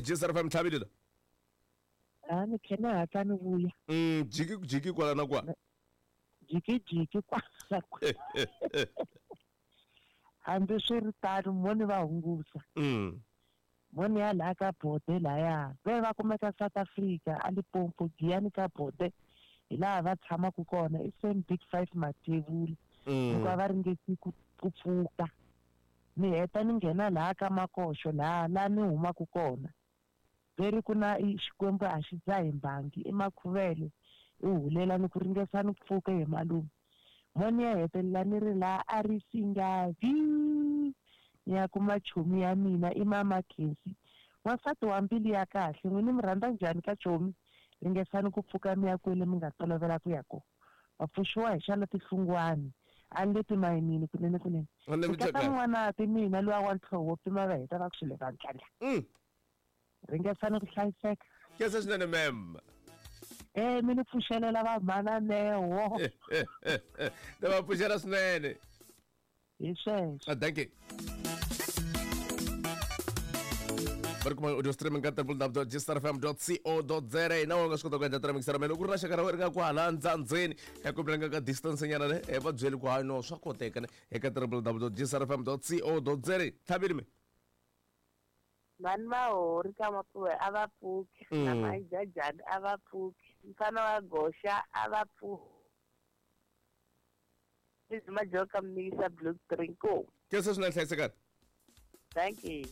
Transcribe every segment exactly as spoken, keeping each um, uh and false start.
Jisar F M Thabile. Ah ni khena hatani vuya. Mm jiki jiki kwala na kwa. Jiki jiki kwa. Hambi swiritano moni va hungusa. Mm. Moni ya la ka bote la ya. Ve va kumeka South Africa a Limpopo Giyani ka bote. Ila va tshama ku kona i same big five Matebule. Mm. Ku va ringeti ku ku pfuka. Ni heta ni nghena la ka Makosho la la ni huma ku kona. Veri kuna i xikwembu a xi dzahi mbangi i makhuvele i hulela ni ku ringesa ni pfuka hi malume. Moni ya hetelela ni ri la a ri singavi ya kuma chomi ya mina i mama Kensi wasati wa mbili ya kahle n'wini mi rhandza njhani ka chomi ringesani ku pfuka mi ya kwele mi nga tolovela ku ya ko va pfuxiwa hi xala tihlungwani a ni le timayinini kunene kunene eka n'wana ti mina luwa wa ntlhowo pima va heta va ku swile ka ntlandla ringesani ku hlayiseka kesa swinene ma'am. Eh mi ni pfuxelela va mhana newo ni va pfuxela swinene hi sweswo. Thank you. Barkuma audio streaming ka w w w dot jistar f m dot co dot za na u nga swi kota ku endla tiramikisera mena ku ri na xaka ra wena ri nga ku hala ndzandzeni ya kombelanga ka distance nyana ne e va byeli ku hayi no swa koteka ne eka w w w dot jistar f m dot co dot za Thabile me Mani mahori ka mapuwe a va pfuki na majajani a va pfuki mfana wa Gosha a va pfuki izi majoka misa blue drink ko kesa swinene hlayisekani. Thank you.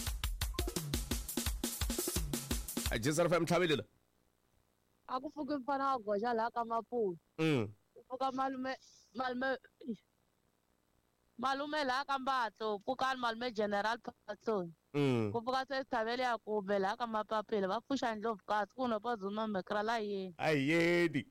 Jisar F M Thabile. Aku pfuki mfana wa Gosha la ka Mapuwe. Mm. Pfuka malume malume malume la ka Mbatlo pfuka malume General Patson. Mm. Ku pfuka se Thabile ya ku bela ka Mapapile va pfuxa ndlovu kasi ku no pa zuma mekra la yeni. Ayedi.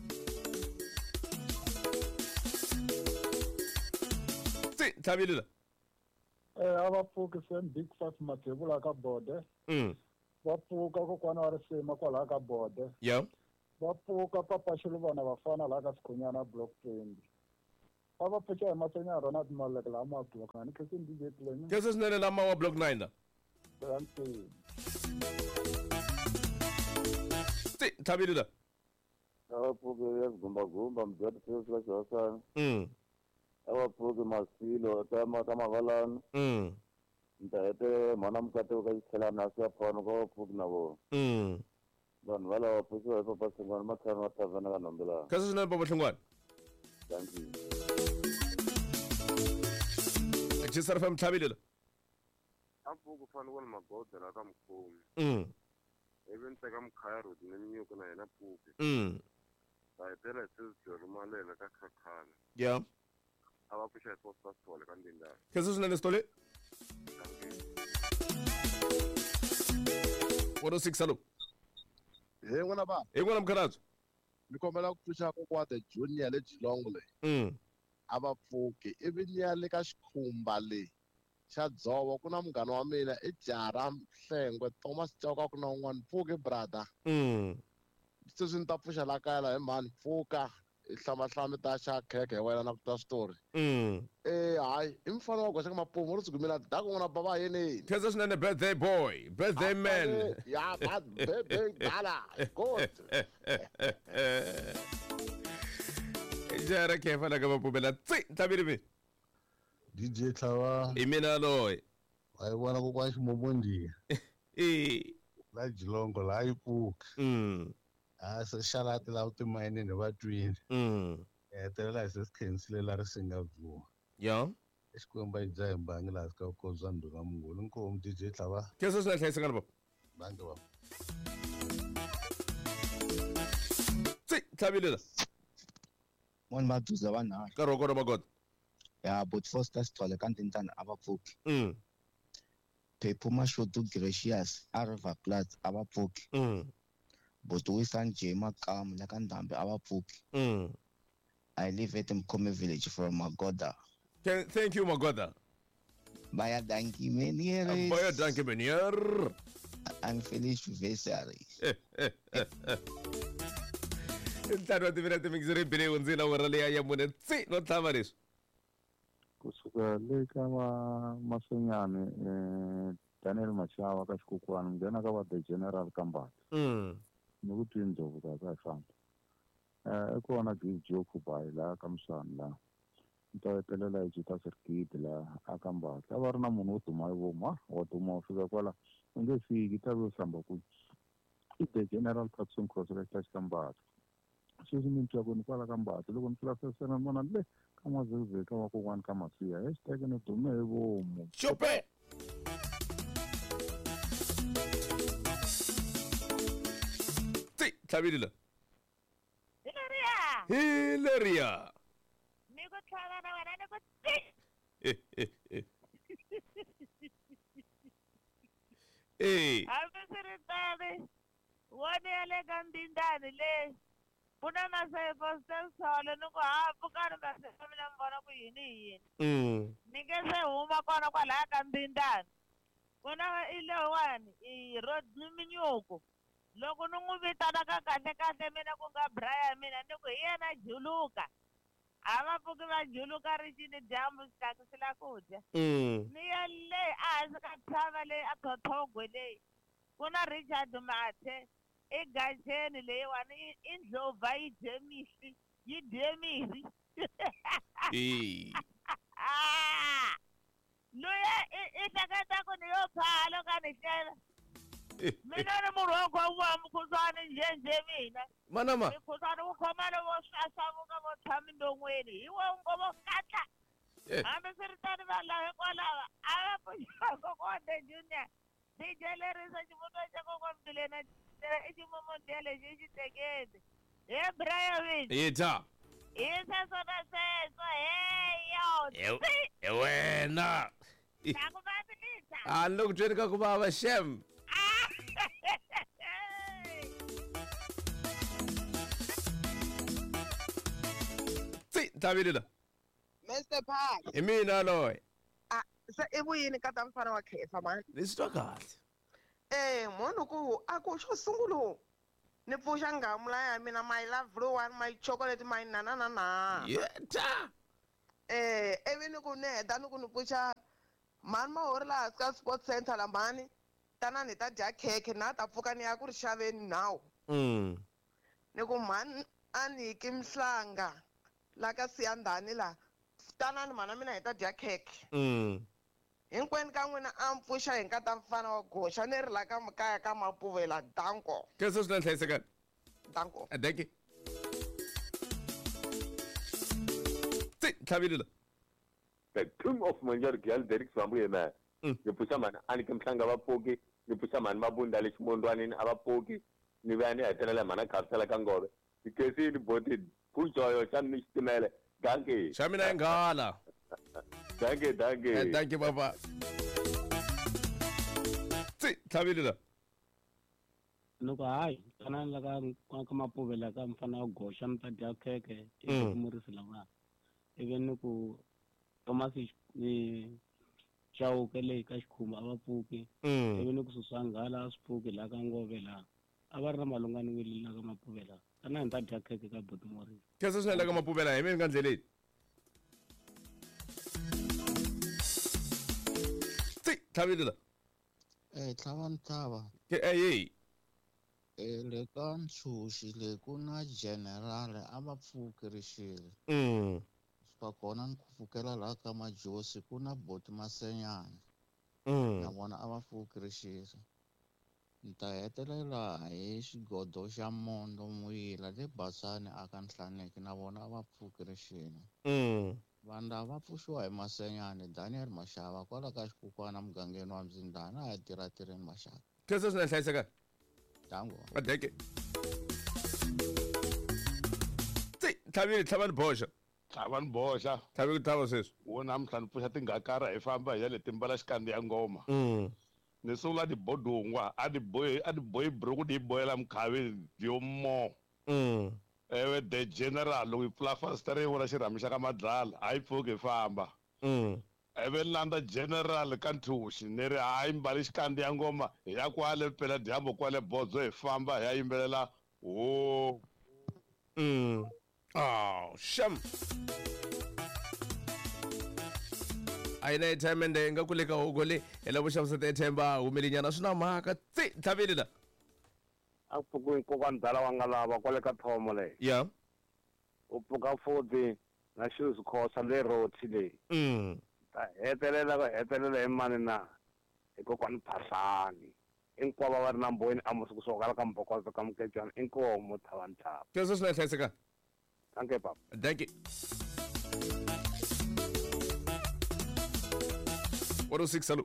Si Thabile. Eh ava pfuki same big five Matebule ka bode. Mm. Va pfuka kokwana wa risima kwala ka bode. Yeah. Va pfuka papa Shiluvana vafana la ka Sikhunyana block twenty. Ava pfuka hi matsenyana rona timaleke la ma block ani kesi ndije tlenya. Kesa swinene lama wa block nine la. Thank Si Thabile la. Ava pfuki ya gumba gumba mjadi sila shosana. Mm. Ava pfuki masilo tama tama valana. Mm. Ntahete mana mukate ka tlhela na swa phone ko pfuki na vo. Mm. Vanhu va lava pfukiwa hi papa Singwana matlhanu wa tavana ka nombela. Kesa swinene papa Hlungwane. Thank you. Jisar F M Thabile la. A pfuki fana ku ni magoda la ka Mkhomi. Mm. Ivi ni teka Mkhaya Road ni nyuka na yena pfuki. Mm. Va hetela hi Sizwe Malena ka Khakhana. Yeah. A va pfuxa hi Posta Stole ka Ndindana. Kesa swinene Stole. one oh six hello. Hey n'wana ba. Hey n'wana mkhalabye. Ni kombela ku pfuxa kokwa the junior le Jilongo le. Mm. A va pfuki ivi ni ya le ka Xikhumba le xa Dzovo ku na munghana wa mina i Jara Mhlengwe Thomas Chauka ku na un'wana pfuki brother. Mm. Sweswi ni ta pfuxa la kaya la hi mhani pfuka hi hlamahlami ta xa kheke hi wena na ku twa switori. Mm. Eh hayi i mfana wa Gosha ka Mapuwe ri tsugumela daku n'wana bava yeneni. Kesa swinene birthday boy, birthday man. Ya birthday gala. Good. Jara kefa la ka Mapupela. Si Thabile me. D J Tlawa. Imina loyi. Wayibona kokwa Ximomondi. Eh. La Jilongo la ipuka. Mm. Ah se shalati la utimayini va twini. Mm. Eh tela hi sesikhensi la ri Singapore. Yeah. Xikwembu hi dzahi mbangi la ka kozwa ndunga mungulu nkomo D J Tlawa. Kesa swinene hlayisekani baba. Bangi baba. Si Thabile la. Moni maduza vanharhu. Ka roko ro magoda. Ya but Foster Sithole ka Ntintana a va pfuki. Mm. Phephu Mashodu Gracious a Riverplat a va pfuki. Mm. But Wisan J Makamu la ka Ndhambi a va pfuki. Mm. I live at Mkhomi village from Magoda. Thank, thank you Magoda. Baya danki meniere. Baya danki meniere. Unfinished vessel. Ntlhanu timinete mingiziri mbili undzila wara leya ya mune tsi no tlhava leswi. Kusuka le ka ma Masonyane eh Daniel Mashava ka xikukwana nghena ka va the general Kambati Mm. ni ku twi ndlopfu ka ka famba eh i kona Gift Jokubai la ka Mshwana la nto hetelela hi Judas Circuit la a Kambati a va ri na munhu wo duma hi voma wa duma u fika kwala u nge fiki ta lo hlamba ku i the general Patson Cross la ka Kambati sweswi ni twa ku ni kwala Kambati loko ni fika sesena ni vona le ka mazeze ka wa kokwana ka Masiya hashtag ni dume hi vomu Chope. Tsi, tlhabile. Hilaria, Hilaria. ni ku tlhava na wena ni ku tsi. Eh, eh, eh. Eh, Hambi swi ri tani, woni ya le ka Ndindani le, ku na masayifo sensolo ni ku hambukani masayifo mina mi vona ku yini hi yini. mm. Ni nge se huma kona kwalaya ka Ndindani. Ku na i lewani, i Rodney Minyuku. Loko ni n'wi vitanaka kahle kahle mina ku nga Brian mina ni ku hi yena Juluka. A va pfuki va juluka rixini dyambu swi tlakusela ku dya. Mm. Ni ya le ehansi ka tshava leyi a Thothogwe leyi. Ku na Richard Mathe. I Gacheni leyiwani i i ndlopfa yi dye mihli. Yi dye mirhi. Eh. Ah! Luya i i hleketa ku ni yo phala loko a ni hlela. Mina ni munhu wo khomiwa mukhuhlwani njhenjhe mina. Manama. Mukhuhlwani wu khoma lovo swasavuka vo tshama ndon'weni. Hi wo ngo katla. Eh. Hambi swi ri tani vanhu lava hikwalaho a va pfuxaka kokwande Junior. Ni jelerisa xivuto xa kokwani Mbilena i ximomondya lexi i xi tekete. He Brian Wini. Yeta. Hi sweswo na sweswo hey yo. Eh, eh, wena. Ta ku vavisa. Ah, look, tweni ka ku vava Shem. Tsi, tlhabile. Mister Park, I mina loyi. ah, se i vuyini ka ta mfana wa Khefa mani? Ni sitwa kahle. Eh, munhu ku a ku xo sungula ni pfuxa ngamula ya mina my lovely one my chocolate my nanana. Yeta. Eh, ivi ni ku ni heta ni ku ni pfuxa mani mahori laha ka sport center la mani tana ni ta dya khekhe na ta pfuka ni ya ku ri xaveni now. Mm. Ni ku mani a ni ki mhlanga la ka Siyandhani la tanani mana mina hi ta dya khekhe. Mm. Hinkwenu ka n'wina a mi pfuxa hi nkata mfana wa Gosha ni ri la ka mukaya ka Mapuvela danko Ke se swi hlayisekani. danko. Thank you. Tsi, tlhabile. The tomb of Manjar Gyal Derek Swambuye man. Mm. Ni pusha man ani kimhlanga abapoki, ni pusha man mabunda le ximondwanini abapoki, ni va ni hetelela mana kharisela ka ngove. Ikesi ni boti pujoyo xa ni xitimele. Danke. Xa mina nghala. Danke, danke. Eh, thank you baba. Tsi, tlhabile. loko hayi tanani la ka ka Mapuvela ka mfana wa Gosha ni ta dya khekhe i Mm. kumurisi lawa ivi ni ku Thomas ni Chauke leyi ka xikhumba a va pfuki Mm. ivi ni ku susa nghala a swi pfuki la ka Ngove la a va ri na malungani wile la ka Mapuvela tanani ni ta dya khekhe ka buti Morisi. Ke se swi endla ka Mapuvela hi mina ka ndleleni. Tsi, tlhabile. Eh, tlhava ni tlhava. Ke eh hey. Eh, le ka Ntshuxi le ku na general a va pfukirixile. Mm. Suka kona ni ku pfukela laha ka Majosi ku na Boti Masenyana. Mm. Na vona a va pfukirixile. Ni ta hetelela hi xigodo xa Mondo Muyila le Basani aka Nhlaneki na vona a va pfukirixile. Mm. Vanhu lava va pfuxiwa hi Masenyana Daniel Mashava kwala ka xikukwana mugangeni wa Mzindana a ya tirha tirheni Mashava. Ke se swi hlayisekani. Dango. Thank you. Tsi, tlhabile tlhava ni boxa. tlhava ni boxa Tlhavi ku tlhava sweswi. wo namuntlha ni pfuxa tinghakara hi famba hi ya le timbala xikandi ya ngoma Mm. ni sungula ni bodungwa a ni bohi a ni bohi buruku ni yi bohela mukhaveni yo mo Mm. ewe the general loko yi pfula fasitere yi vona xirhami xa ka Madlala a yi pfuki hi famba Mm. ivi ni landza general ka Ntshuxi ni ri hayi mbali xikandi ya ngoma hi ya kwale pela dyambu kwale bodzo hi famba hi ya yimbelela ho. Mm. Oh, Shem. a yi na airtime ende nga kuleka huko le hi lava xaviseta airtime va humelinyana swi na mhaka tsi tlhaveli la a pfuki kokwana dala wa nga lava kwale ka thomo leyi ya u pfuka futhi na xizikhosa le roti leyi mm ta hetelela va hetelela hi mani na hi kokwani Phahlani hinkwavo va ri na mbhoni amusi kusukela ka Mbokodzo ka Mukejana inkomo Thavantava keswo swi na hlayiseka thank you papa thank you one oh six hello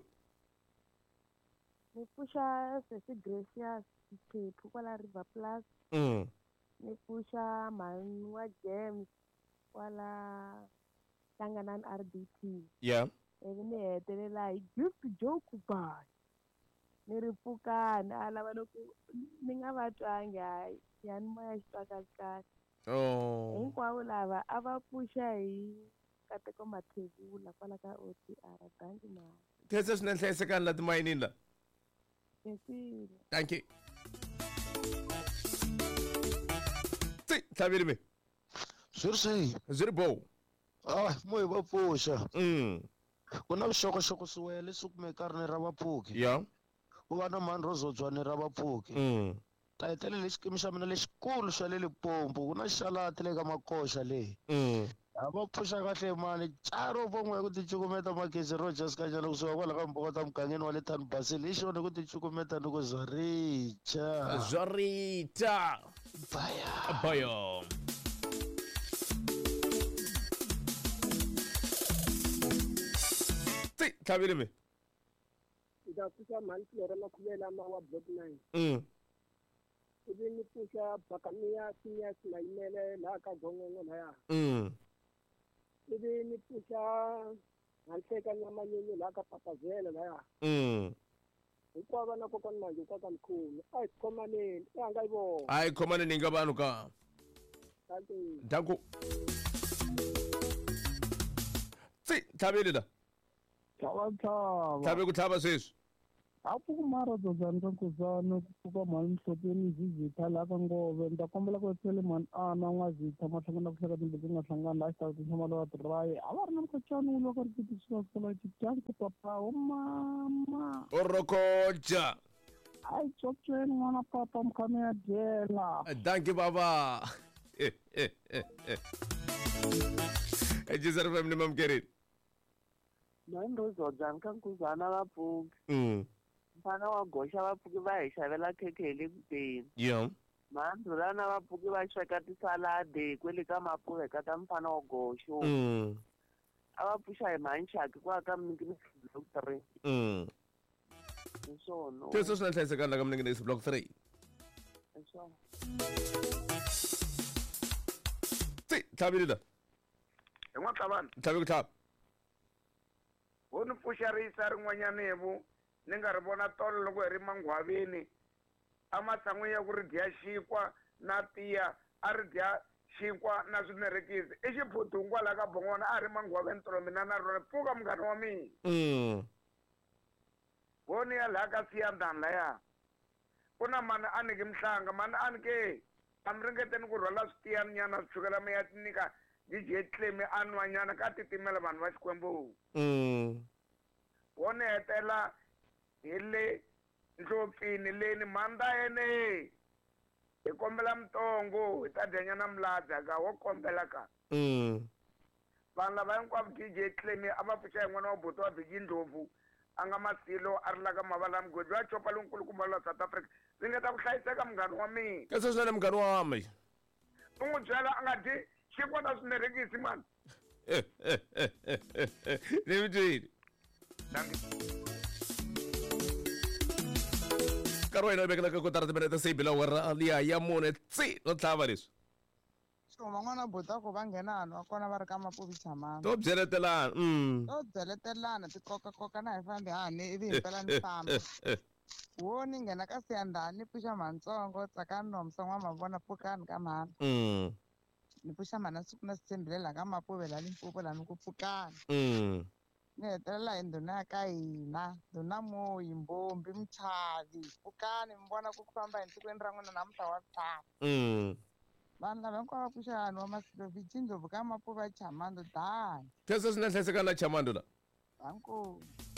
ni pfuxa Sesi Gracious Xiphepu kwala River Plus mm ni pfuxa mhani wa James kwala Hlanganani R D P yeah ivi ni hetelela hi Gift Joke Bar ni ri pfukani a lava loko ni nga va twangi hayi yani moya xitwakatsaka oh hinkwavo lava a va pfuxa hi Kateko Mathebula kwala ka O T R dangi mali keswo swi na hlayisekani la timayinini la kesile thank you tsi tlhaveli me swi ri swihi swi ri bo ah moyi va pfuxa mm ku na vuxokoxoko swiwele leswi kumeka rini ra vapfuki ya ku va na mani ro zobyani ra vapfuki mm ta hetelela xikimi xa mina lexikulu xa le Limpopo ku na xalati le ka Makoxa leyi mm a va pfuxa kahle mani caro von'we ku ticukumeta magezi Rogers kanyana kusuka kwala ka Mbokota mugangeni wa le Tani Basile hi xona ku ticukumeta ni ku Zwarita Zwarita baya baya tsi tlhaveli me ida pfuxa mhani Flora Makhuvela ma wa block nine mm ivi ni pfuxa Bakamiya Senior Simayimele laha ka Gongongo laya mm ivi ni pfuxa Nhleka Nyamanyonyo laha ka Papazela laya mm hinkwavo na kokwani manje ka ka Mkhulu a hi khomaneni i hanga yi vona hayi khomaneni nga vanhu ka danku tsi tlhaveli la Thava thava. tlhavi ku tlhava sweswi A pfuka mara dzodzani ka Nkuzani ku pfuka mhani Mhloteni Zizitha laha ka Ngove ni ta kombela ku etlela mhani Ana N'wazitha ma hlangana ku hleka timbuti nga hlangani laha xitalo tshama lava tirayi a va ri na mukachani wu loko ri tikisiwa kola tidyangu papa wo mama orokoja hayi cocweni n'wana papa mkhami ya dyela danki baba ejisar fam ni mamkerini mhani ro zodzani ka Nkuzana vapfuki mm mfana wa Goxa vapfuki va hi xavela khekhe hi le kuteni yeah mhani Dhulana vapfuki va sweka tisaladi kwele ka Mapuve ka ta mfana wa Goxo mm a va pfuxa hi mhani Chaki kwa ka Mninginisi block three mm hi swona keswo swi na hlayisekani la ka Mninginisi block three hi swona tsi tlhaveli la hi n'watlhavana tlhavi ku tlhava ho ni pfuxarisa rin'wanyanevu ni nga ri vona tolo loko hi ri Mangwaveni a matsan'wini ya ku ri dya xinkwa na tiya a ri dya xinkwa na swinerekisi i xiphuthu kwala ka Bongona a ri Mangwaveni tolo mina na rona pfuka munghana wa mina mm voni ya laha ka Siyandani laya ku na mani a niki Mhlanga mani a nike a mi ringeteni ku rhwala switiyani nyana switsukela mi ya tinika D J Clemi a nwanyana ka titimela vanhu va Xikwembu mm voni hetela hi le Ndlopfini leni manda yene hi kombela Mtongo hi ta dyanyana Mladza ka wo kombela ka mm vanhu lava hinkwavo D J Clemi a va pfuxa hi n'wana wa buti wa Biki Ndlovu a nga Masilo a ri la ka Mavala Mgodi wa chopa lonkulukumba la South Africa ringeta ku hlayiseka munghana wa mina keswo swi na le munghana wa me u n'wi byela a nga dyi xinkwa na swinerekisi mani ni vitwini nkarhi wa hina u vekelaka kotara timinete se bila wera liya ya mune tsi no tlhava leswi so van'wana botako va nghena hanhu va kona va ri ka Mapuvi tshamana to byeletelana mm to byeletelana ti kokakoka na hi fambi hani ivi hi mpela ni famba wo ni nghena ka Siyandani ni pfuxa Matsongo Tsakani Nomsa N'wamavona pfukani ka mhani mm ni pfuxa mhani na siku na Sitshembile laha ka Mapuve laha Limpopo laha ni ku pfukani mm ni hetelela hi ndhuna ya ka hina ndhuna Moyi Mbombi Mchavi pfukani mi vona ku famba hi ntikweni ra n'wina namuntlha wa vutshamo mm vanhu lava hinkwavo va pfuxa hanhu wa Masilo Viji Ndlovu ka Mapuve Chamando dani keswo swi na hlayisekani la Chamando la Uncle.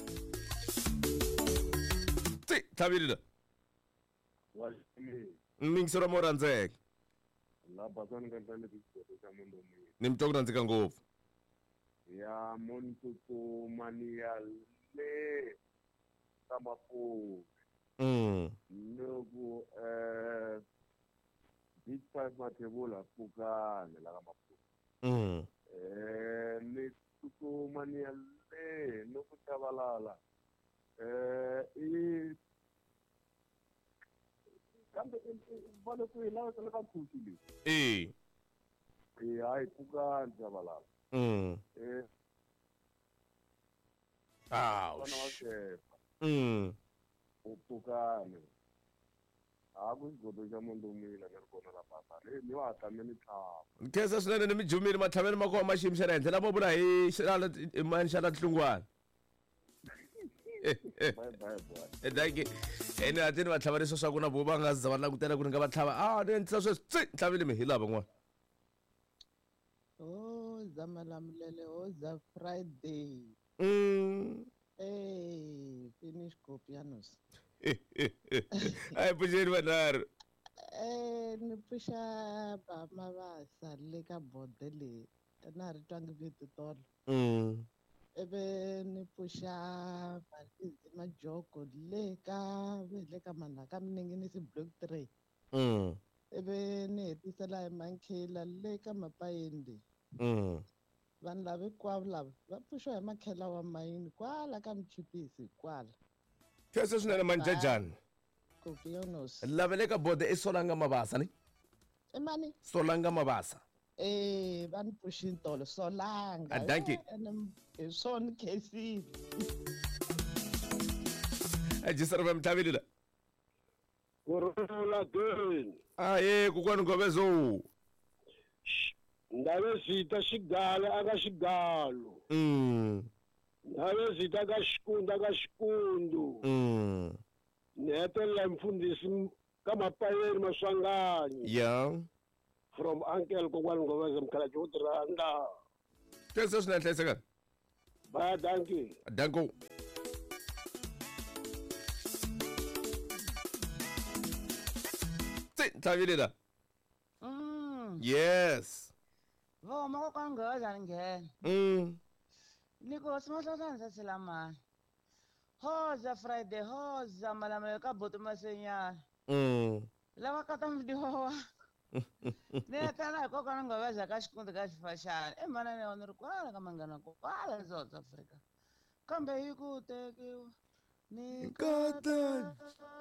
Tsi Thabile Washington Mingisora Moranzek la basani kantale dikhoto tsa mondo mo nimtokuna ntsika ngopfu ya montutu mania le kamapo mm loku eh big five matebula pukane la kamapo mm eh ni tutu mania le loku tabalala eh i kambe vale ku ilawa tla ka khutile eh eh ai pukane tabalala mm eh ouch mm upukane akusigodo xa mundu umile ni ri kona la papa le ni wa tameni tlhava nkhensa swinene ni mijumile matlhaveni ma koma ma xiyimo xa le henhla lamo vula hi xala mani xa la nhlungwana danki ene atini va tlhava leswo swa ku na vo va nga za va langutela ku ri nga va tlhava a ni endlisa sweswi tsi tlhavile mi hi lava n'wana Oh, Zamalamlele, oh, the Friday. mm Hey, finish Copianos. ai puxeni vanharhu Eh, ni pusha ba mavasa le ka board le na ri twangi vito tolo. mm Ebe ni pusha malizi majoko le ka le ka manaka minenge ni si block three. mm Ebe ni hetisela emankhela le ka mapayende. mm Vanhu lava hinkwavo lava va pfuxiwa hi makhela wa mayini kwala ka michipisi kwala khensa swinene manjajani Copianos. lava le ka bode i solanga mavasa ni I mani? solanga mavasa Eh, va ni puxi ntolo solanga. Ah, danki. Eh, ene hi swona khesile. ajisara va mthavile la kurula deni a ye kokwani ngovezo ndave zita xigalo aka xigalo mm ndave zita aka xikundu aka xikundu mm ni hetelela mfundhisi ka mapayeni maswanganyi ya from uncle kokwani ngoveza mkhalati wo tiranda khensa swinene hlayisekani baya danki danko tsi tlhavile la Mm. yes Voma kokwani ngoweza ngena. mm Niko simohlahla sa selamani. Hoza Friday, hoza malamelo ka boto masenyana. mm Lava ka ta mdiwa. Ne tala kokwani ngoweza ka xikundu ka xifashani. E mana ne wona ri kwala ka mangana ko kwala South Africa. Kambe hi ku tekiwa. Ni kata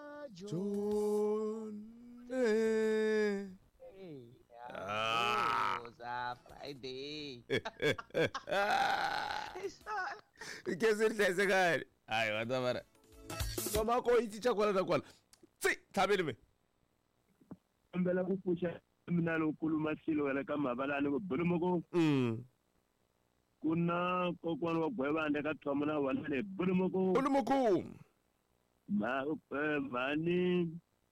John eh Ah, Hoza Friday. khensa ri hlayisekani hayi wata mara nomako yi cinca kwala na kwala tsi tlhavile mi kombela ku pfuxa mina lowukulu masilo wele ka mavalani ku bulumoko mm ku na kokwani wa gwevande ka thomo na wala le bulumoko bulumoko ma eh, mani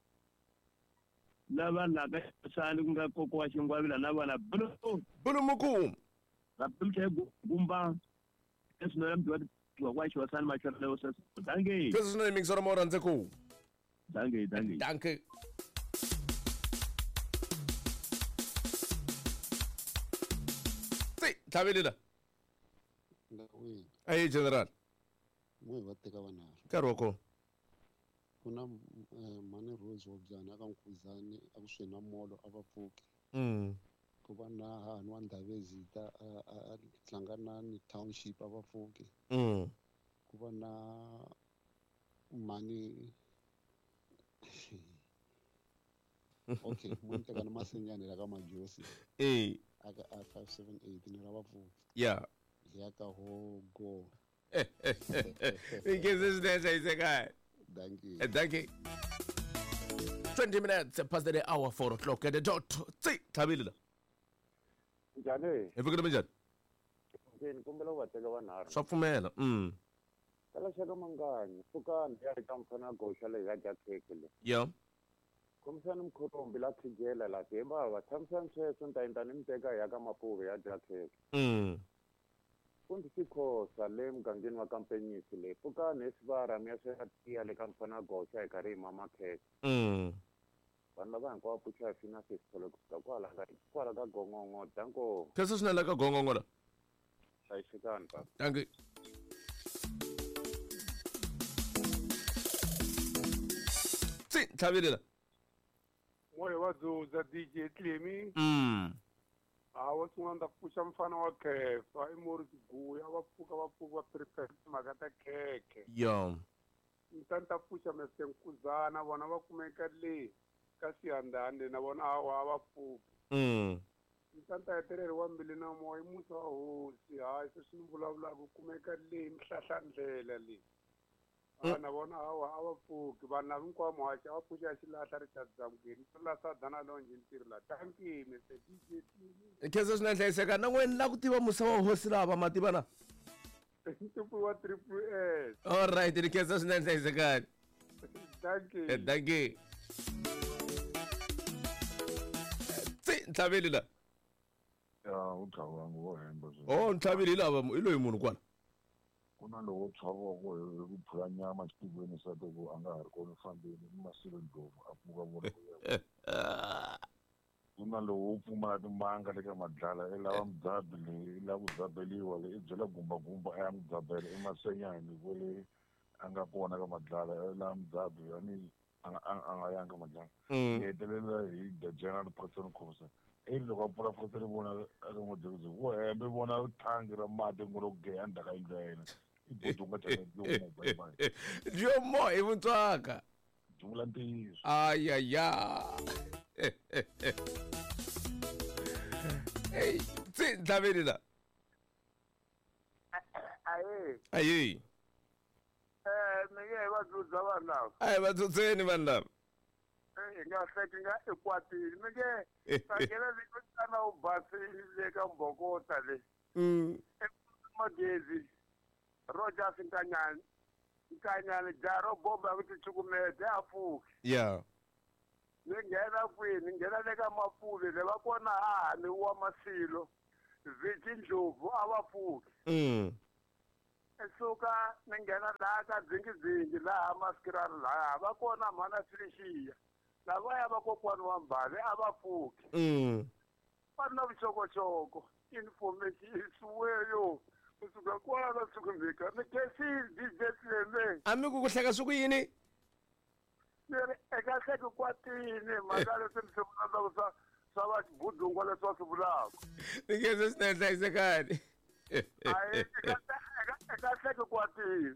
lava laka sani ku nga koko wa xingwavila na vona bulumoko bulumoko va pimxe gumba eswino ya mbiwa tiwa kwa xiwa sani machona lewo sasa dange khensa swinene mingisora morandzeko dange dange danke tsi tlhavile la Ndawini aye general mwe va teka vanharhu nkarhi wa kona ku na eh, mani Rose wa Bzani aka Nkhudzani a ku swi na molo a va pfuki mm ku va na hahani wa Ndhavezita a a- a tlanga na ni township a va pfuki mm ku va na mani okay munhu teka na masenyani la ka Majosi eh aka a five seven eight ni ra va pfuki ya ya ka Hogo khensa swinene hlayisekani thank you thank you twenty minutes past the hour four o'clock at the dot tsi tlhavile la njhani hi fikile minjhani ndzi kombela ku va teka vanharhu swa pfumela mm tala xaka mangani pfukani ya ri ka mfana goxa leyi ya dya khekhe le ya khomisani mkhorombi la khijela la ke baba tshamisani sweswo ni ta endla ni mi teka hi ya ka mapuve ya dya khekhe mm mfundisi Khosa le mugangeni wa Kampenyisi le pfuka nesivara mi ya swatiya le ka mfana Gosha hi karhi hi mama kheke mm vanhu lava hinkwavo puxa hi fina festival kusuka kwala ka kwala ka gongongo danko kesa swinene ka gongongo la hlayisekani baba thank you tsi tlhabelela moya wa dzudza D J Clemi mm hawa swin'wana ta pfuxa mfana wa Khefa i Morris Guya va pfuka va pfuka va prepare timhaka ta khekhe yo ntani ta pfuxa Mister Nkuzana vona va kumeka le ka Siyandhani na vona hawa va pfuka mm ntani ta hetelela wa mbili na moya musa wa hosi hayi se swi vulavulaka kumeka le mihlahlandlela le na vona hawa a va pfuki vanhu lava hinkwavo muhaxi a va pfuxa ya xilahla Richard Zamkeni la sadana lonje ntirho la tankini Mister D J kesa swinene hlayiseka na n'wena la ku tiva musa wa hosi lava ma tiva na ntipu wa triple S all right ni kesa swinene hlayisekani thank you thank you tsi tlhaveli la ya uchawangu wo hemba oh tlhaveli lava i loyi munhu kwala kuna lowo chavoko hi ku phula nyama xitigweni sa loko a nga ha ri kona fambeni i Masilo Ndlovu a pfuka vona kuna lowo pfumala timanga le ka madlala i lava mudzabi leyi i lava ku dzabeliwa le i byela gumbagumba a ya mudzabela emasenyani kwele a nga kona ka madlala i lava mudzabi ani a nga yanga madlala i hetelela hi the general person Khosa i loko a pfula fotele vona a ri n'wi wo hembe vona thangi ra mati ngolo geya ndzhaka yindlu ya yena Dio mo e vutswaka jula ntiyiso ayaya hey tsi tlhaveli la aye aye eh nge va dzudza vanhu lava ayi va tsutseni vanhu lava hi nga hleki nga ekwatini mi nge tsakela lekutana u basile le ka mbokota le magezi Rogers Nkanyani Nkanyani jaro bomba ukuthi chukumede afuki yeah ni nghena kwini nghena le ka Mapule le va kona hani wa Masilo Viki Ndlovu a va pfuki mm esuka ni nghena laha ka Dzingidzingi laha Maskirari laha va kona mhana Silishiya lava ya va kokwani wa Mbale a va pfuki mm va na vuxokoxoko information isiweyo kusuka kwala sukumbika ni kesi D J Clemi ami ku kuhleka swi ku yini leri eka hleki kwatini mhaka leswi ni swi vulaka swa swa va xibudungo leswi va swi vulaka ni kesa swinene hlayisekani hayi eka hleki kwatini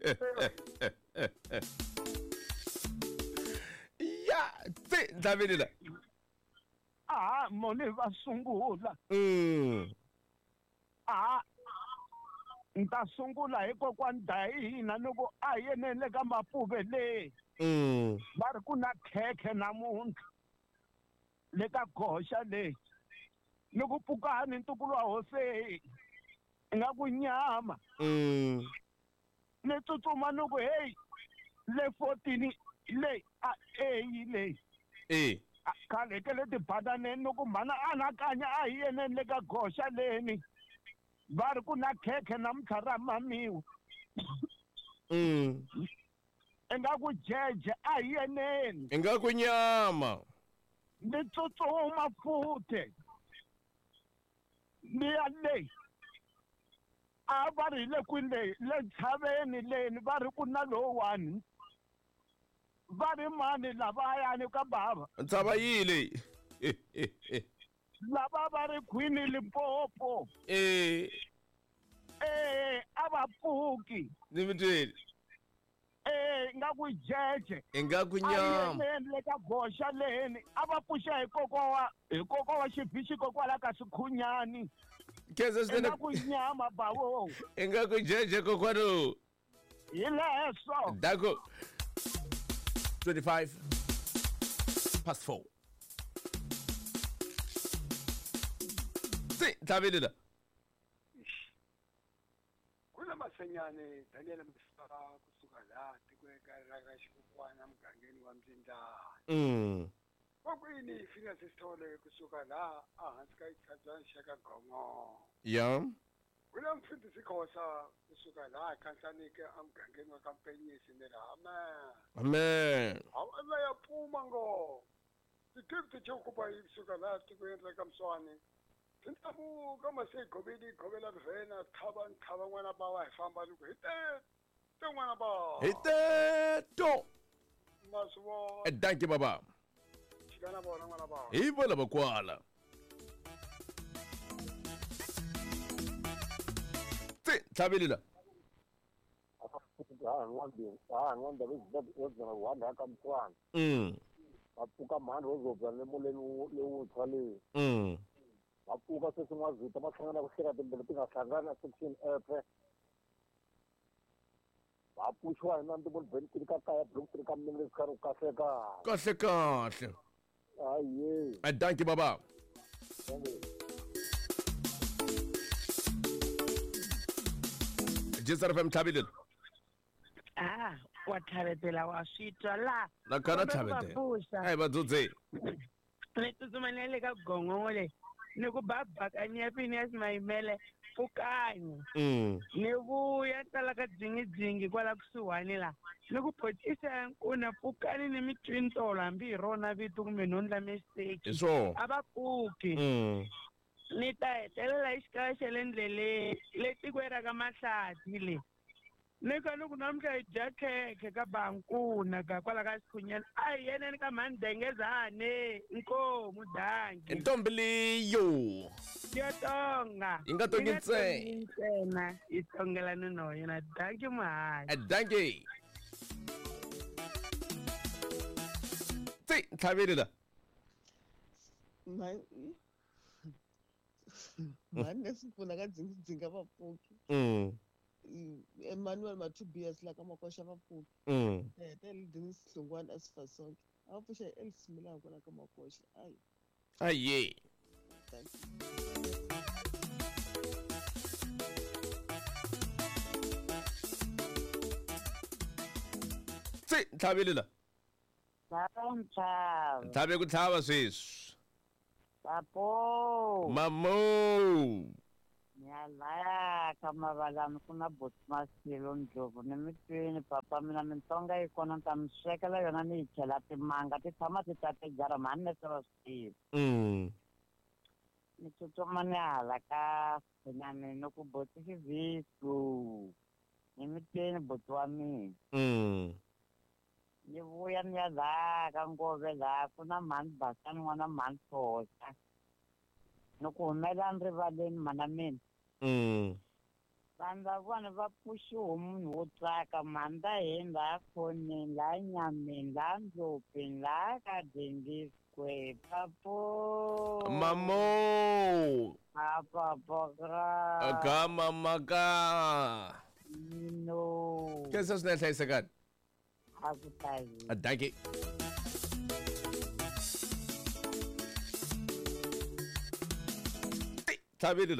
ya tsi tlhaveli la ah moni va sungula mm ah nta sungula hi kokwani Dayina loko a yenele ka Mapuve le mm va ri ku na khekhe namuntlha le ka Gosha le ni ku pfukani ntukulu wa Hosei nga ku nyama mm ni tsutsuma ni ku hey le fourteen le a eyi le eh khale ke le tibadaneni ni ku mhana anakanya a hi yeneni le ka Gosha leni va ri ku na khekhe namuntlha ra mamiwa mm ingaku jeje a hi yeneni ingaku nyama ni tsutsuma futhi ni ya le a va ri le kwini le le tshaveni leni va ri ku na lowani va ri mani lavayani ka bava ntshava yile lava va ri Queen Limpopo eh eh a va pfuki ni mitweni eh ngaku jeje ingaku nyama le ka Gosha leni a va pfuxa hi kokowa hi kokowa xibhichi kokwala ka Sikhunyani kesa swinene ingaku nyama bawo ingaku jeje kokwano hi leswo dako twenty-five past four tsi tlhaveli la kuna masenyane Daniel Msaka kusuka la tikweka raka xikukwana mugangeni wa Mzindana mm kwakwini fika sisithole kusuka la ahansi ka ixhadzana xa ka Gongo yeah ulamfindi sikhosa usuka la ekhanhlanike amgangeni wakampenyisi nela amen Amen. awela yaphuma ngo igift chokuba isuka la tikweni lakamswane sintabuka maseyigobeli igobela livena khaba khaba n'wana bawa hi famba loko hi te te n'wana bawa Hi teto. masivona Thank you baba. xikana vona n'wana bawa Hi vola bakwala. Tsi tlhabelila. Mm. bapfuka mhani rozobya lemoleni lewuntshwa leyi Mm. bapfuka sesin'wazita va hlangana ku hleka timbele ti nga hlangana section epe va pfuxiwa hi nandzi mulibeni tiri ka kaya block tiri ka minenge leswi karhi ku kahleka Kahle kahle. aye Thank you baba. Jesar F M tlhabelila. Ah, wa tlhabetela wa switwa la. Na kana Kumbe ku va tlhabetela. pfuxa. Hayi batsotsi. Ni tsutsumane le ka gongole. Ni ku babakanya pini ya Simayimele pfukanya. Mm. Ni vuya tala ka dzingi kwala kusuhani la. Ni ku photisa nkuna pfukani ni mitwintolo hambi hi rona vito kumbe nhundla mistake. Hi swona. A va pfuki. Mm. Ni ta hetelela exikaya xa le ndleleni le tikweni ra ka Mahlati le. Ni ka loko namuntlha hi dya khekhe ka bankuna ka kwala ka Sikhunyana a hi yeneni ka mhani Dengezane inkomu dangi Intombi leyo. yo tonga Yi nga tongi Yi nga ntsena. tongi ntsena yi tongelani no yena dangi muhayi Thank you. Tsi tlhabelila. mhani lesipfuna ka dzingadzinga vapfuki Mm. Emmanuel Matubias la ka makoxa vapfuki Mm. hetele Dennis Hlungwane asifasonke a va pfuxa elisimilaka kwala ka makoxa ayi Aye. thank you Tsi tlhabelila. Saramchava Tlhabe ku tlhava sweswi. Papo Mamo. Nyalaya kama valami ku na Botsmasilo Ndlovu ni mi twini papa mina mintonga yi kona ni ta mi swekela yona ni yi chela timanga ti tshama ti tate jarama a ni se va swi tivi Mm. ni tsutsuma ni hala ka Sikhunyana ni ku botsi xivisu ni mi twini botsi wa mina Mm. ni vuya ni ya laha ka Ngove laha ku na mhani Basani n'wana mhani Socha ni ku humela ni rivaleni mana mina Mm. vanhu lavona va pfuxiwe munhu wo tsaka mhani ta heni laha khoneni laha nyameni laha ndlopeni laha ka Dengiswe papo Mamo. apapokra Agama maka. no Kesa sina hlayisekani. a ku tayi Thank you. Tsi tlhabelila.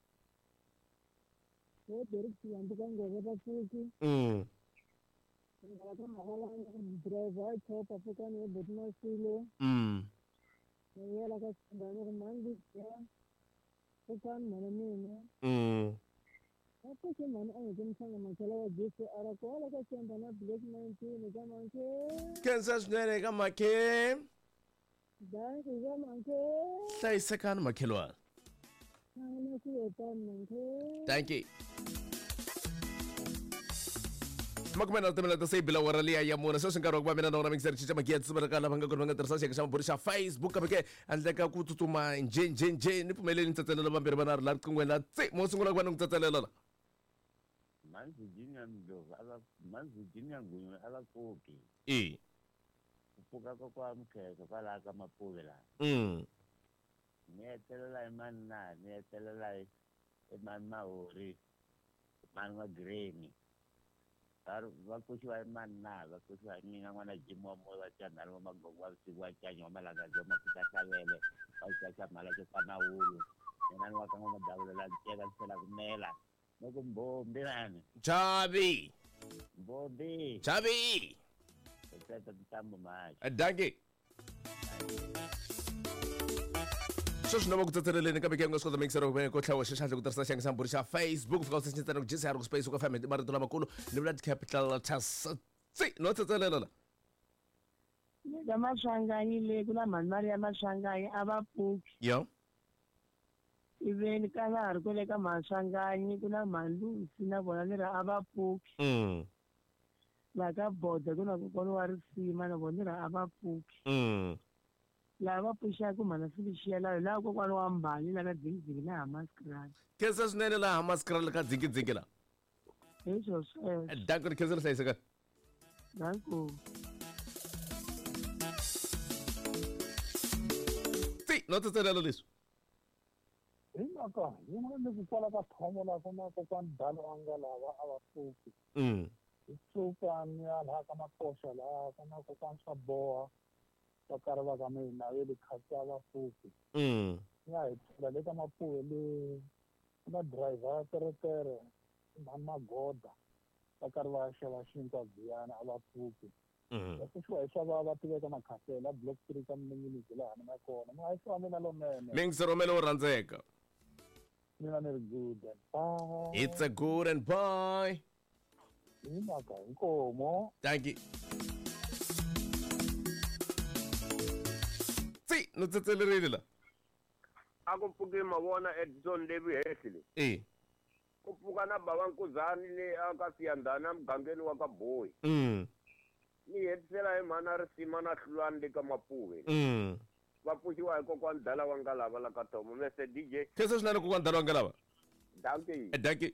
Yo deriki yanduka ngove vapfuki. Mm. Ngala ka mahalanga driver chopa pfuka ni Botsmasilo. Mm. Ni yela ka sindano ku mangi ya. Pfuka ni mana mina. Mm. Hapo ke mani a nge mthanga makela wa Jesu ara ko ala ka senda na black nineteen ka manke. Kesa swinene ka makhe. Dangi ka manke. Hlayisekani makhelwana. Ngana ku yeta manke. Thank you. Makumena tamela ta sei bila wara liya ya mona so sinkarwa kwa mina na ora mixer chicha makia tsibara kala banga kuna tirsa se kashama burisha Facebook kabeke andle ka ku tutuma nje nje nje ni phumeleli ntsetselela bambiri bana la kungwena tse mo sungula kwa ngtsetselela la manzi Virginia Ndlovu ala manzi Virginia Ngwenya ala koki eh kupfuka kwa kwa mkheke kwala ka mapuve la mm ni hetelela imani na ni hetelela imani Mahori imani wa Greni va pfuxiwa imani na va pfuxiwa hi mina n'wana Jim wa moyo wa Chanali wa magongo wa vusiku wa Chanyi wa malanga byo mafika hlavele wa xaxa mhala xo fana wulu mina ni wa ka n'wana Davulela nceka ni sela kumela loko mbombi mani Chavi mbombi Chavi eteta tintambo manje Danke sweswi nova ku tsetseleleni kambe ke nga swi kota mikisero ko tlhawa xexandle ku tirhisa xiyenge xa mburi xa Facebook fika u senyetana ku jisa ku space ku fm hi marito lamakulu ni vula capital letters tsi no tsetselela la le ka maswanganyi le ku na mani mari ya maswanganyi a va pfuki yo iveni ka la ha ri ku le ka maswanganyi ku na malusi na vona ni ri a va pfuki mm laha ka boda ku na kokwana wa risima na vona ni ri a va pfuki mm laha va pfuxaka mhana Felicia laha laha kokwana wa mbali la ka dzingidzingi na Hammanskraal khensa swinene laha Hammanskraal ka dzingidzingi la hi swo sweswo danko ni khensa ri hlayiseka danko tsi no tsetselela leswi hi mhaka yin'wana ni ku kwala ka thomo laha ku na kokwani dalo a nga lava a va pfuki mm hi tsukani ya laha ka makoxa laha ku na kokwani swa boha va karhi va ka mina ve le khasi a va pfuki mm ya hi tlhela le ka mapuve le ku na driver ya teretere mhani magoda va karhi va ya xava xinkwa biyana a va pfuki mm leswiwa hi swa va va tiveka makhasela block three ka minginiki laha ni nga kona muhayisi wa mina lonene mingiseromelo wo rhandzeka mina ni ri good and bye it's a good and bye hi mhaka inkomo thank you tsi no tsetselerile la a ku pfuki mavona Edson Levi Hesley eh ku pfuka na bava Nkuzani le aka Siyandhana mugangeni wa ka Boyi mm ni hetisela hi mhana risima na hlulwani le ka Mapuve mm va pfuxiwa hi kokwani dala wa nga lava la ka Thomo mister D J khensa swinene kokwani dala wa nga lava danke danke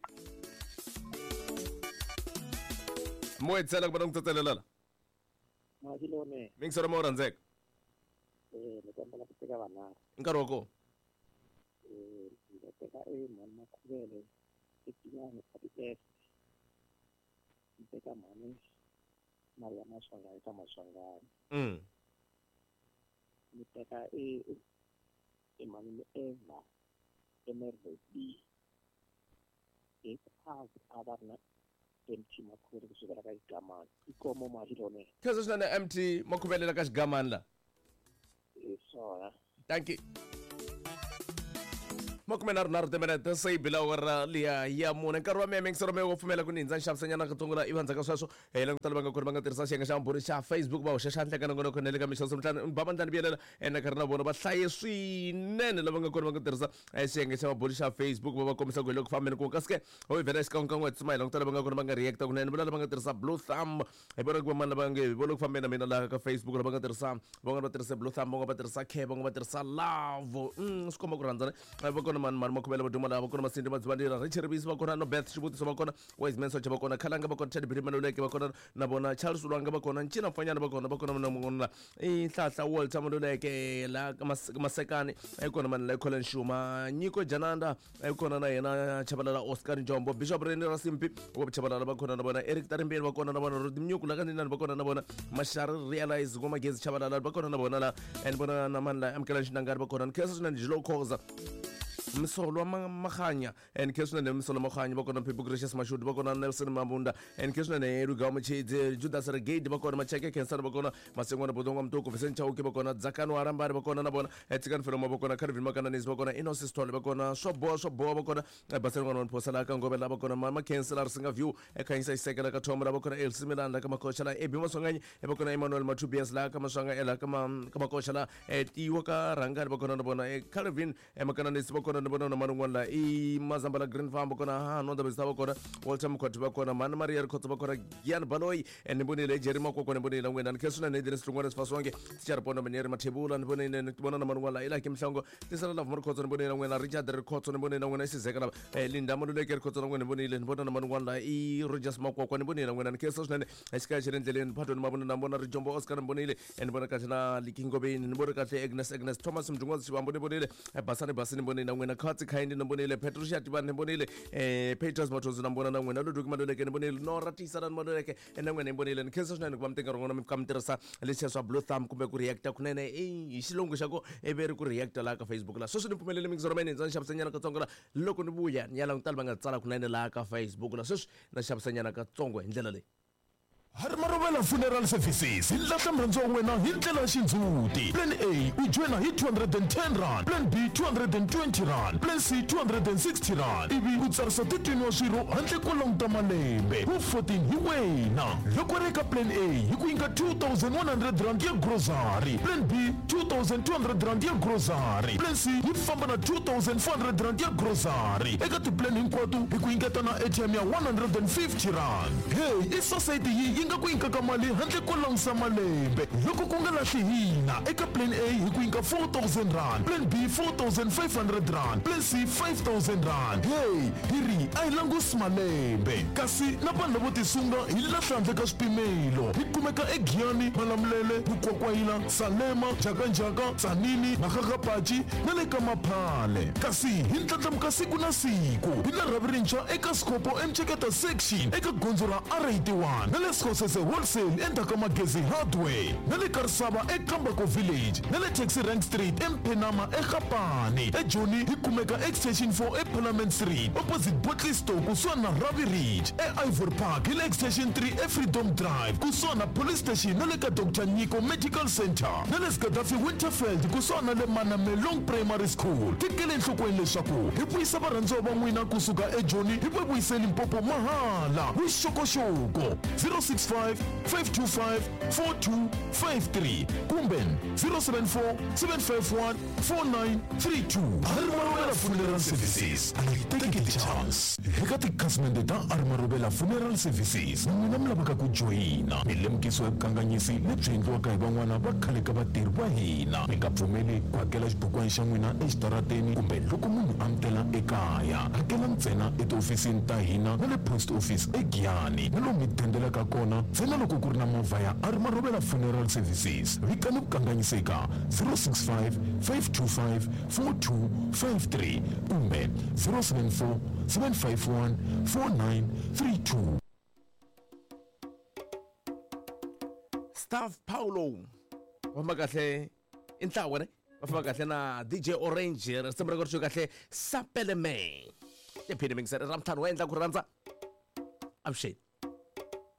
mo etsela ku va na ku tsetselela la Mahilone mingiseroma wo rhandzeka eh ni kombela ku teka vanharhu nkarhi wa kona eh ni teka e mhani Makhuvele etinyani a ti-S ni teka mhani Maria Maswangani ka Maswangani mm ni teka e e mhani ni Eva Emerald B e a a va na M T Makhuvele kusukela ka Xigamani ikomo Mahilone khensa swinene M T Makhuvele la ka Xigamani la e swona thank you makume nharhu nharhu timinete se yi bila awara liya ya mune nkarhi wa meme ngisero mehe wo pfumela ku ni hindza nxavisanyana katsongola iva ndzhaku ka sweswo hi langutala va nga kuri va nga tirhisa xiyenge xa mbhuri xa Facebook va hoxa xandla ka nongonoko na le ka mixo mtlani babandlani biyelela ena nkarhi na vona va hlaye swinene lava nga kuri va nga tirhisa xiyenge xa mabhuri xa Facebook va va kombisa ku hi le ku fambeni ku kasi ke ho vhela xikan'wekan'we tsima hi langutala va nga kuri va nga reacta kunene vula lava nga tirhisa blue thumb hi vona ku va mani lava nge hi vona ku fambeni na mina laha ka Facebook lava nga tirhisa van'wana va tirhisa blue thumb van'wana va tirhisa care van'wana va tirhisa love mm swi komba ku rhandzana va kona mani mani Makhuvele duma lava kona masindi madzivandira Richard Bisi va kona no Beth xivutiso va kona Wiseman Socha va kona Khalanga va kona Ted Billy Maluleke va kona na bona Charles Lwanga va kona Ncina Mfanyana va kona va kona na mona i Nhlahla Walter Maluleke la Masekani ai kona mani la Colin Shuma Nyiko Jananda ai kona na yena Chabalala Oscar Njombo Bishop Reni Rasimpi va Chabalala va kona na bona Eric Tarimbeni va kona na bona Rodimnyuku la kanina va kona na bona Mashar Realize Goma Gezi Chabalala va kona na bona la en bona na mani la Amkela Shinangari va kona Kesa na Jilo Khoza msolo wa makhanya and kesuna ne msolo makhanya bakona people gracious mashud bakona Nelson Mabunda and kesuna ne Eruga Mchide Judas Regate bakona macheke kensa bakona masengwana bodonga mtoko Vincent Chauke bakona Zakano Arambari bakona na bona etikan filmo bakona Calvin Makana nis bakona Innocent Story bakona Shobo Shobo bakona basengwana posala ka ngobela bakona mama kensa singa view ekhanisa isekela ka thomra bakona El Similanda kama coach la ebi masonganye bakona Emmanuel Matubias la kama songa ela kama kama coach la etiwa ka rangari bakona na bona Calvin emakana nis bakona na bona na manungwana i Mazambala Green Farm bakona ha no da bisa bakona Walter Mkhwati bakona Man Maria Khotso bakona Gian Baloi and bonile Jerima kokona bonile ngwena nkesuna ne dines lungwana sifasonge tichara bona meneri mathebula bonile ne bona na manungwana ila kimhlango tisala love Mkhotso bonile ngwena Richard Khotso bonile ngwena isizekela Linda Maluleke Khotso ngwena bonile bona na manungwana i Rogers Makokwana bonile ngwena nkesuna ne esika chirendleleni phatho mabona na bona Rijombo Oscar bonile and bona kathina Likingo Beni bona kahle Agnes Agnes Thomas Mdungwazi Shibambo bonile basane basine bonile ngwena khatsi khaindi nambonile Patricia Tibane nambonile eh Peters Motors nambona na ngwena Luduki Maluleke nambonile Nora Tisa Maluleke na ngwena nambonile nkhensa swinene ku mtenga rongona mikamtirisa leswi swa blue thumb kumbe ku reacta kunene eh xilungu xa ko everi ku reacta la ka Facebook la sweswi ni pfumelele mingizoro mene ndza xavisanyana ka tsongo la loko ni vuya ni ya langutala va nga tsala kunene la ka Facebook la sweswi na xavisanyana ka tsongo hi ndlela leyi Harmarovela Funeral Services ilahla mrhandziwa wa wena hi ndlela ya xindzuti. Plan A u joina hi two hundred ten rand, Plan B two hundred twenty rand, Plan C two hundred sixty rand. Ivi u tsarisa titwini wa swirho handle ko languta malembe. Wu fourteen hi wena. Loko ri eka Plan A hi ku nyika two thousand one hundred rand ya grocery, Plan B two thousand two hundred rand ya grocery, Plan C yi famba na two thousand four hundred rand ya grocery. Eka tiplan hinkwato hi ku nyiketa na A T M ya one hundred fifty rand. Hey, i society yi nga ku nyika ka mali handle ko langusa malembe. Loko ku nga lahli hina eka Plan A hi ku nyika four thousand rand, Plan B four thousand five hundred rand, Plan C five thousand rand. Hey, hiri a hi langusi malembe. Kasi na vanhu lavo tisunga hi lahla handle ka swipimelo. Hi kumeka eGiyani, Malamulele, Bukwakwayila, Salema, Jakanjaka, Tsanini, Makakapachi na le ka Maphale. Kasi hi ndlandlamuka siku na siku hi na rhavi rintshwa eka Skopo Mcheketa section eka gondzo ra R eighty-one na le Skhosese wholesale endzhaku ka Magezi hardware na le Karisava eKambako village na le Taxi Rank Street eMphenama eGapane. eJoni hi kumeka extension four eParliament Street opposite Botley Store kusuhana na Ravi Ridge. eIvory Park hi le extension three eFreedom Drive kusuhana na police station na le ka Doctor Nyiko Medical Center na le Gaddafi Winterfeld kusuhana na le Manamelong Primary School. Tikele enhlokweni leswaku hi vuyisa varhandziwa va n'wina kusuka eJoni hi vuyise Limpopo mahala. Vuxokoxoko zero six five five two five four two five three kumbe zero seven four seven five one four nine three two. Harmarovela Funeral Services take a chance. Eka tikhasimende ta Harmarovela Funeral Services n'wina mi lavaka ku joyina mi lemukisiwa hi vukanganyisi lebyi endliwaka hi van'wana va khale ka vatirhi va hina. Mi nga pfumeli ku hakela xibukwana xa n'wina exitarateni kumbe loko munhu amukela ekaya. Hakela ntsena etiofisini ta hina na le post office eGiyani na lomu mi tendelaka kona ntsena loko ku ri na movha ya Harmarovela Funeral Services. Vikani ku kanganyiseka zero six five five two five four two five three kumbe zero seven four seven five one four nine three two. Staff Paulo wafamba kahle intlawa ne wafamba kahle na D J Orange risimu ra kahle Sapeleme. Tiphini mingisele ramthani wa endla ku rhandza avuxeni.